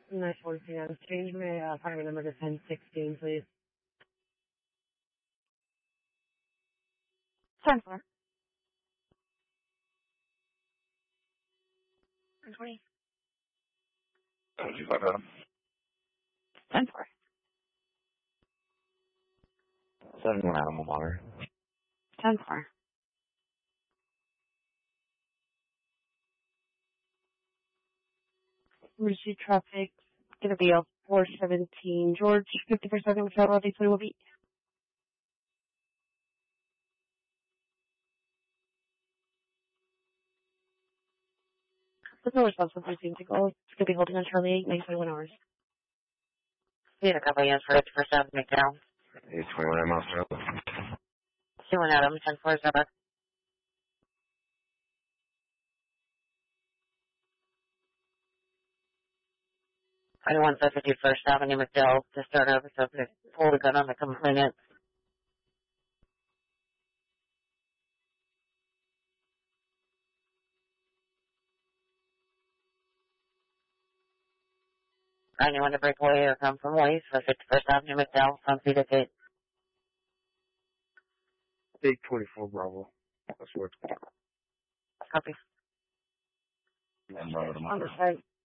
Nice one, PM. Change my apartment number to 1016, please. 10-4. 20. 25 Adam. 10-4. 71 Animal Monitor. 10-4. Emergency traffic, gonna be a 417. George, 50% of travel, they will be. There's no response from the to call. It's gonna be holding on Charlie 8, 921 hours. We had a couple of units for 50% McDowell. 821 miles per hour. 2-1 Adam, 10-4 Zebra. I want 51st Avenue McDowell to start over, so to pull the gun on the complainant. Anyone to break away or come from ways for 51st Avenue McDowell from Cedar Gate. 824 Bravo. That's what. Copy. I'm right on On the site.